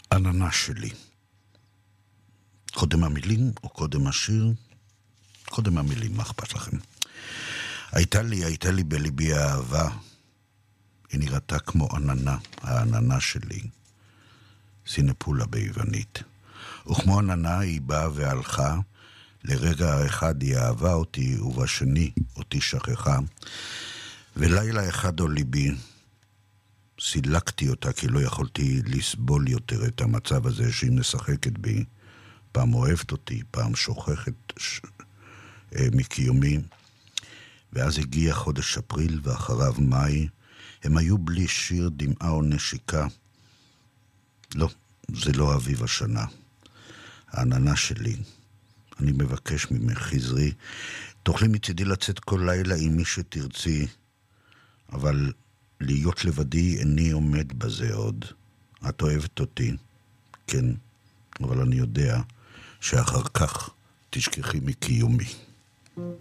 עננה שלי. קודם המילים או קודם השיר? קודם המילים, מה אכפת לכם? הייתה לי בליבי האהבה. היא נראתה כמו עננה, העננה שלי. סינפולה ביוונית. וכמו עננה היא באה והלכה, לרגע אחד היא אהבה אותי, ובשני אותי שכחה. ולילה אחד או ליבי, סילקתי אותה כי לא יכולתי לסבול יותר את המצב הזה שהיא משחקת בי. פעם אוהבת אותי, פעם שוכחת מקיומי. ואז הגיע חודש אפריל ואחריו מאי. הם היו בלי שיר, דמעה או נשיקה. לא, זה לא אביב השנה. העננה שלי. אני מבקש ממך, חזרי. תוכלי מצידי לצאת כל לילה עם מי שתרצי. אבל להיות לבדי איני עומד בזה עוד. את אוהבת אותי. כן, אבל אני יודע שאחר כך תשכחי מקיומי.